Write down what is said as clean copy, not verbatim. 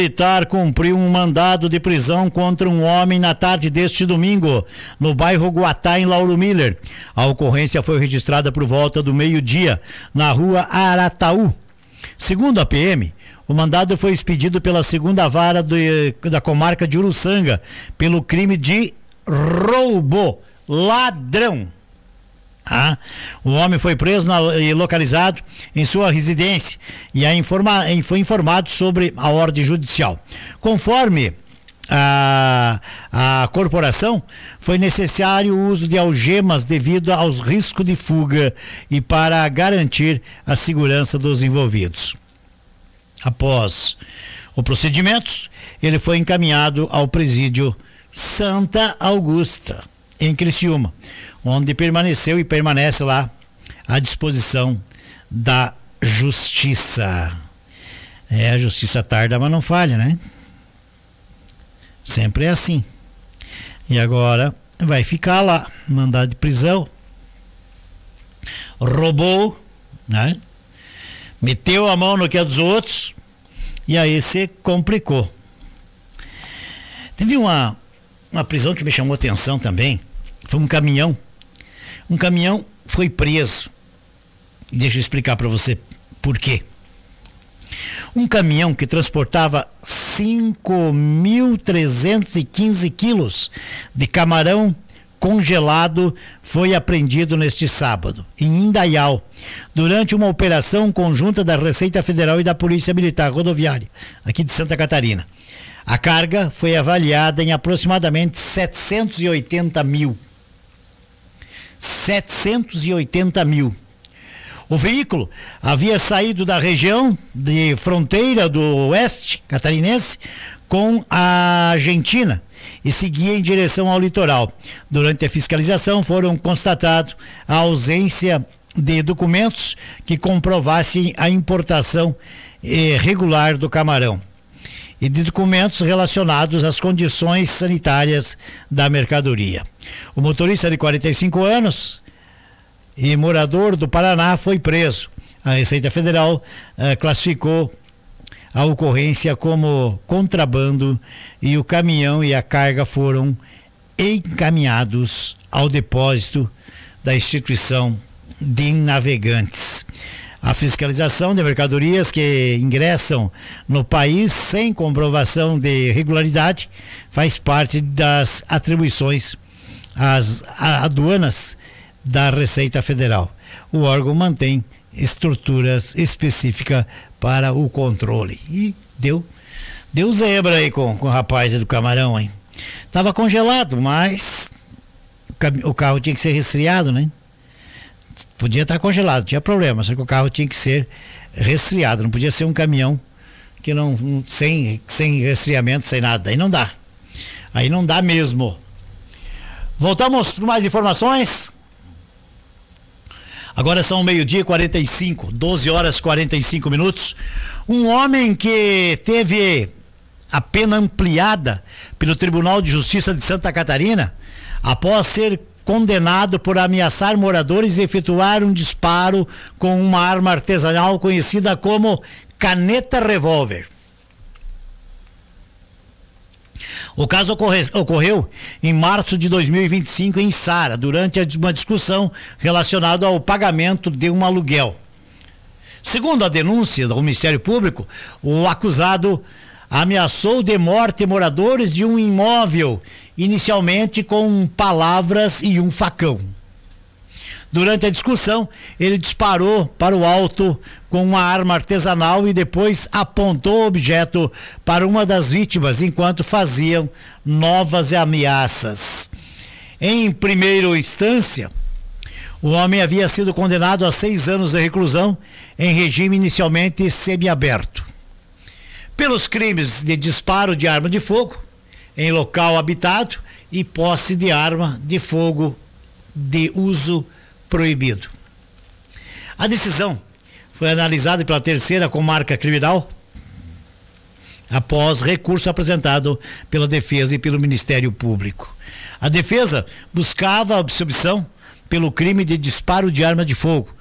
Militar cumpriu um mandado de prisão contra um homem na tarde deste domingo, no bairro Guatá, em Lauro Miller. A ocorrência foi registrada por volta do meio-dia, na rua Arataú. Segundo a PM, o mandado foi expedido pela segunda vara da comarca de Uruçanga, pelo crime de roubo, ladrão. O homem foi preso e localizado em sua residência e foi informado sobre a ordem judicial. Conforme a corporação, foi necessário o uso de algemas devido aos riscos de fuga e para garantir a segurança dos envolvidos. Após o procedimento, ele foi encaminhado ao presídio Santa Augusta, em Criciúma, onde permaneceu e permanece lá à disposição da justiça. A justiça tarda, mas não falha, né? Sempre é assim. E agora vai ficar lá, mandado de prisão. Roubou, né? Meteu a mão no que é dos outros e aí se complicou. Teve uma prisão que me chamou atenção também. Foi um caminhão. Um caminhão foi preso. Deixa eu explicar para você por quê. Um caminhão que transportava 5.315 quilos de camarão congelado foi apreendido neste sábado, em Indaial, durante uma operação conjunta da Receita Federal e da Polícia Militar Rodoviária, aqui de Santa Catarina. A carga foi avaliada em aproximadamente 780 mil. 780 mil. O veículo havia saído da região de fronteira do oeste catarinense com a Argentina e seguia em direção ao litoral. Durante a fiscalização foram constatados a ausência de documentos que comprovassem a importação regular do camarão e de documentos relacionados às condições sanitárias da mercadoria. O motorista de 45 anos e morador do Paraná foi preso. A Receita Federal classificou a ocorrência como contrabando e o caminhão e a carga foram encaminhados ao depósito da instituição de navegantes. A fiscalização de mercadorias que ingressam no país sem comprovação de regularidade faz parte das atribuições às aduanas da Receita Federal. O órgão mantém estruturas específicas para o controle. E deu zebra aí com o rapaz do camarão, hein? Tava congelado, mas o carro tinha que ser resfriado, né? Podia estar congelado, tinha problema, só que o carro tinha que ser resfriado, não podia ser um caminhão que sem resfriamento, sem nada, aí não dá mesmo. Voltamos para mais informações. Agora são 12h45, 12 horas e 45 minutos. Um homem que teve a pena ampliada pelo Tribunal de Justiça de Santa Catarina, após ser condenado por ameaçar moradores e efetuar um disparo com uma arma artesanal conhecida como caneta revólver. O caso ocorreu em março de 2025 em Sara, durante uma discussão relacionada ao pagamento de um aluguel. Segundo a denúncia do Ministério Público, o acusado ameaçou de morte moradores de um imóvel, inicialmente com palavras e um facão. Durante a discussão, ele disparou para o alto com uma arma artesanal e depois apontou o objeto para uma das vítimas enquanto faziam novas ameaças. Em primeira instância, o homem havia sido condenado a 6 anos de reclusão em regime inicialmente semiaberto, pelos crimes de disparo de arma de fogo em local habitado e posse de arma de fogo de uso proibido. A decisão foi analisada pela terceira comarca criminal após recurso apresentado pela defesa e pelo Ministério Público. A defesa buscava a absolvição pelo crime de disparo de arma de fogo,